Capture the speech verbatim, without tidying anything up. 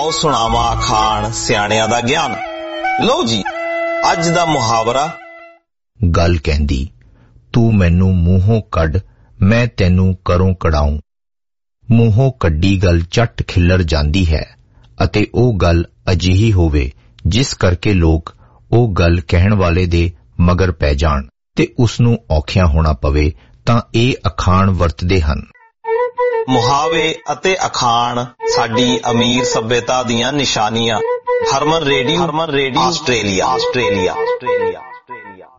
आओ सुणावा अखाण सियाणियां दा ज्ञान। लो जी अज दा मुहावरा। गल कहंदी तू मैनू मूहों कढ मैं तैनू करों कढाऊं। मूहों कड्डी गल झट खिल्लर जांदी है अते ओ गल अजिही होवे जिस करके लोग ओ गल कहण वाले दे मगर पै जाण ते उसनू औखिया होना पवे तां ਇਹ ਅਖਾਣ ਵਰਤਦੇ ਹਨ। ਮੁਹਾਵੇ ਅਤੇ ਅਖਾਣ ਸਾਡੀ ਅਮੀਰ ਸੱਭਿਅਤਾ ਦੀਆਂ ਨਿਸ਼ਾਨੀਆਂ। ਹਰਮਨ ਰੇਡੀਓ ਹਰਮਨ ਰੇਡੀਓ ਆਸਟ੍ਰੇਲੀਆ ਆਸਟ੍ਰੇਲੀਆ ਆਸਟ੍ਰੇਲੀਆ